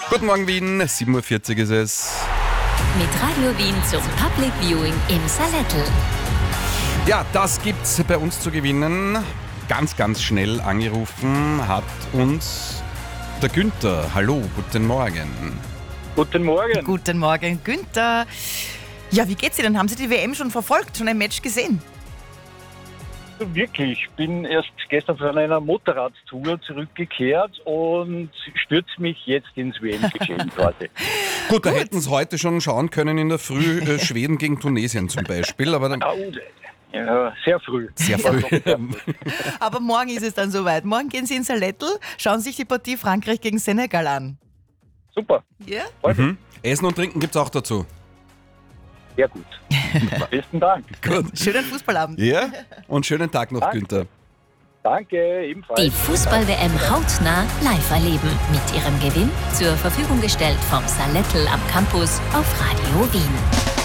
Guten Morgen Wien, 7.40 Uhr ist es. Mit Radio Wien zum Public Viewing im Salettl. Ja, das gibt's bei uns zu gewinnen. Ganz, ganz schnell angerufen hat uns der Günther. Hallo, guten Morgen. Guten Morgen. Guten Morgen, Günther. Ja, wie geht's Ihnen? Haben Sie die WM schon verfolgt, schon ein Match gesehen? Wirklich, ich bin erst gestern von einer Motorradtour zurückgekehrt und stürze mich jetzt ins WM-Geschehen quasi. Gut, da hätten Sie heute schon schauen können in der Früh Schweden gegen Tunesien zum Beispiel, aber dann Ja, sehr früh. sehr früh. Aber morgen ist es dann soweit. Morgen gehen Sie ins Salettl, schauen sich die Partie Frankreich gegen Senegal an. Super, Ja? Essen und Trinken gibt's auch dazu. sehr gut. Besten Dank. Gut. Schönen Fußballabend. Ja, und schönen Tag noch, Danke. Günther. Danke, ebenfalls. Die Fußball-WM hautnah live erleben. Mit ihrem Gewinn zur Verfügung gestellt vom Salettl am Campus auf Radio Wien.